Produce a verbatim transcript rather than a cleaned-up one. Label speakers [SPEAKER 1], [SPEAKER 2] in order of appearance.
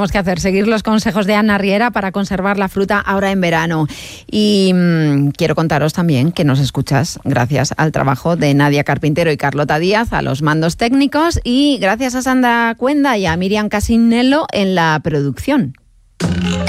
[SPEAKER 1] tenemos que hacer, seguir los consejos de Ana Riera para conservar la fruta ahora en verano. Y mmm, quiero contaros también que nos escuchas gracias al trabajo de Nadia Carpintero y Carlota Díaz a los mandos técnicos y gracias a Sandra Cuenda y a Miriam Casinello en la producción.